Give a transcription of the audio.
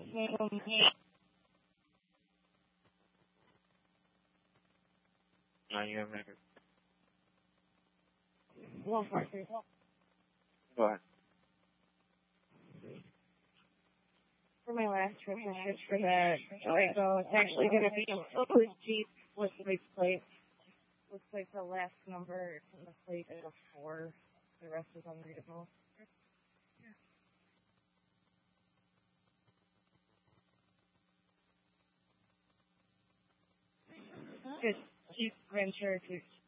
No, you have record. One part, three. Go ahead. For my last trip, I searched for that. So it's actually going to be a Focus Jeep with big plate. Looks like the last number in the plate is a 4. The rest is unreadable. Just Jeep Grand Cherokee.